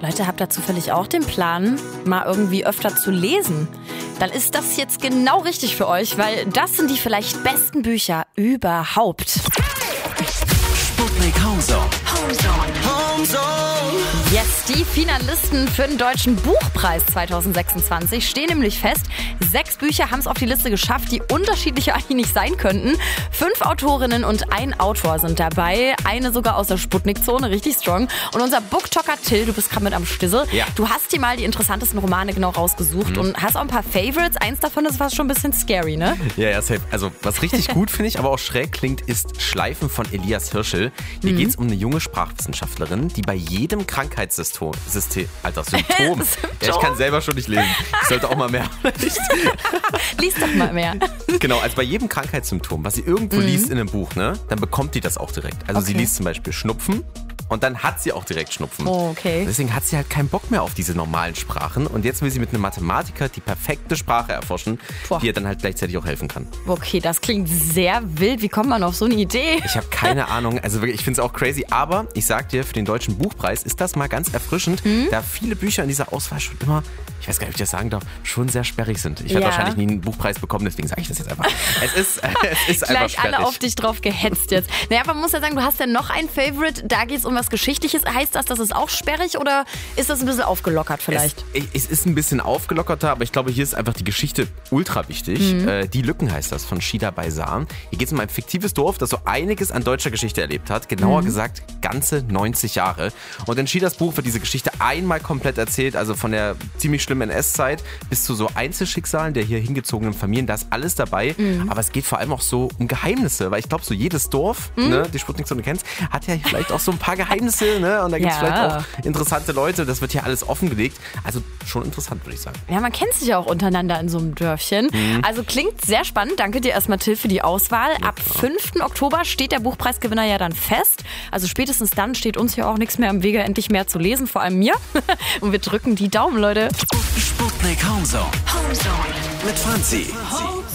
Leute, habt ihr zufällig auch den Plan, mal irgendwie öfter zu lesen? Dann ist das jetzt genau richtig für euch, weil das sind die vielleicht besten Bücher überhaupt. Sputnik Homezone. Yes, die Finalisten für den Deutschen Buchpreis 2026 stehen nämlich fest. 6 Bücher haben es auf die Liste geschafft, die unterschiedlicher eigentlich nicht sein könnten. 5 Autorinnen und ein Autor sind dabei. Eine sogar aus der Sputnik-Zone, richtig strong. Und unser Booktalker Till, du bist gerade mit am Stissel. Ja. Du hast dir mal die interessantesten Romane genau rausgesucht und hast auch ein paar Favorites. Eins davon ist fast schon ein bisschen scary, ne? Ja, safe. Also was richtig gut finde ich, aber auch schräg klingt, ist Schleifen von Elias Hirschel. Hier geht es um eine junge Sprachwissenschaftlerin, die bei jedem Krankheitssymptom, ja, ich kann selber schon nicht lesen. Ich sollte auch mal mehr. Lies doch mal mehr. Genau, also bei jedem Krankheitssymptom, was sie irgendwo liest in einem Buch, ne, dann bekommt die das auch direkt. Also sie liest zum Beispiel Schnupfen. Und dann hat sie auch direkt Schnupfen. Oh, okay. Deswegen hat sie halt keinen Bock mehr auf diese normalen Sprachen. Und jetzt will sie mit einem Mathematiker die perfekte Sprache erforschen, die ihr dann halt gleichzeitig auch helfen kann. Okay, das klingt sehr wild. Wie kommt man auf so eine Idee? Ich habe keine Ahnung. Also wirklich, ich finde es auch crazy. Aber ich sag dir, für den Deutschen Buchpreis ist das mal ganz erfrischend, da viele Bücher in dieser Auswahl schon immer, ich weiß gar nicht, ob ich das sagen darf, schon sehr sperrig sind. Ich werde wahrscheinlich nie einen Buchpreis bekommen, deswegen sage ich das jetzt einfach. Es ist einfach Gleich sperrig. alle auf dich drauf gehetzt jetzt. Naja, aber man muss ja sagen, du hast ja noch ein Favorite. Da geht es um was Geschichtliches. Heißt das ist auch sperrig oder ist das ein bisschen aufgelockert vielleicht? Es ist ein bisschen aufgelockerter, aber ich glaube, hier ist einfach die Geschichte ultra wichtig. Die Lücken heißt das, von Shida Beisar. Hier geht es um ein fiktives Dorf, das so einiges an deutscher Geschichte erlebt hat. Genauer gesagt, ganze 90 Jahre. Und in Shidas Buch wird diese Geschichte einmal komplett erzählt, also von der ziemlich schlimmen NS-Zeit bis zu so Einzelschicksalen der hier hingezogenen Familien. Da ist alles dabei. Aber es geht vor allem auch so um Geheimnisse, weil ich glaube, so jedes Dorf, ne, die Sputnik-Zone kennst, hat ja vielleicht auch so ein paar Geheimnisse, ne? Und da gibt es vielleicht auch interessante Leute. Das wird hier alles offengelegt. Also schon interessant, würde ich sagen. Ja, man kennt sich ja auch untereinander in so einem Dörfchen. Also klingt sehr spannend. Danke dir erstmal, Till, für die Auswahl. Ab 5. Oktober steht der Buchpreisgewinner ja dann fest. Also spätestens dann steht uns hier auch nichts mehr im Wege, endlich mehr zu lesen. Vor allem mir. Und wir drücken die Daumen, Leute. Sputnik Homezone. Mit Franzi.